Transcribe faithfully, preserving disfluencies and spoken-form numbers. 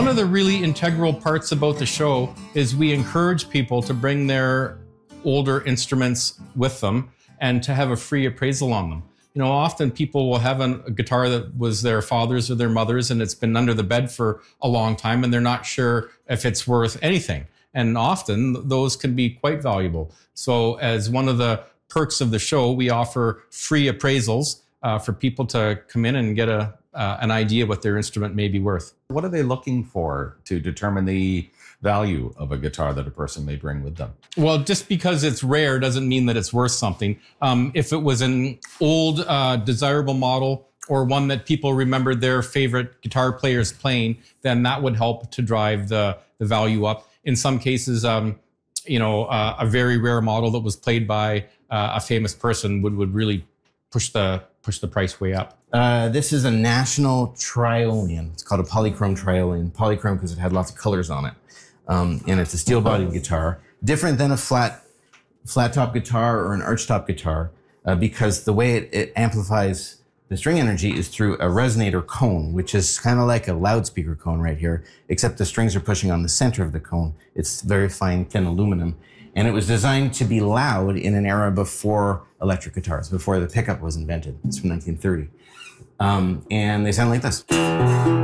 One of the really integral parts about the show is we encourage people to bring their older instruments with them and to have a free appraisal on them. You know, often people will have an, a guitar that was their father's or their mother's and it's been under the bed for a long time and they're not sure if it's worth anything. And often those can be quite valuable. So as one of the perks of the show, we offer free appraisals uh, for people to come in and get a uh, an idea what their instrument may be worth. What are they looking for to determine the value of a guitar that a person may bring with them? Well, just because it's rare doesn't mean that it's worth something. Um, if it was an old, uh, desirable model or one that people remembered their favorite guitar players playing, then that would help to drive the, the value up. In some cases, um, you know, uh, a very rare model that was played by uh, a famous person would, would really push the push the price way up. Uh, this is a National Triolian. It's called a polychrome Triolian. Polychrome because it had lots of colors on it. Um, and it's a steel-bodied guitar, different than a flat, flat-top guitar or an arch-top guitar, uh, because the way it, it amplifies the string energy is through a resonator cone, which is kind of like a loudspeaker cone right here, except the strings are pushing on the center of the cone. It's very fine, thin aluminum. And it was designed to be loud in an era before electric guitars, before the pickup was invented. It's from nineteen thirty. Um, and they sound like this.